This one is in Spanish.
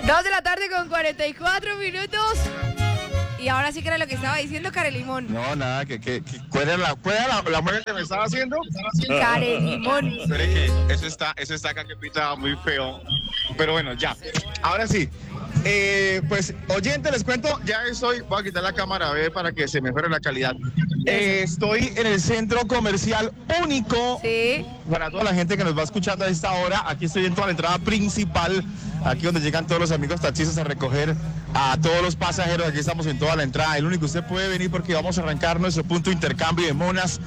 2 de la tarde con 44 minutos. Y ahora sí que era lo que estaba diciendo Carelimón. No, nada, ¿cuál era la mujer que me estaba haciendo? Carelimón. Espere que eso está acá que pita muy feo. Pero bueno, ya. Ahora sí. Pues, oyente, les cuento, ya estoy, voy a quitar la cámara a ver para que se mejore la calidad. Estoy en el centro comercial único. Sí. Para toda la gente que nos va escuchando a esta hora, aquí estoy en toda la entrada principal, aquí donde llegan todos los amigos taxistas a recoger a todos los pasajeros. Aquí estamos en toda la entrada, el único que usted puede venir porque vamos a arrancar nuestro punto de intercambio de monas